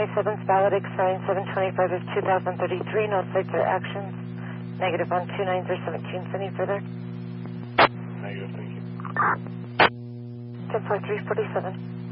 27's valid expiring 7/25 of 2033. No sites or actions. Negative on 29017. Any further? Negative, thank you. 10.347.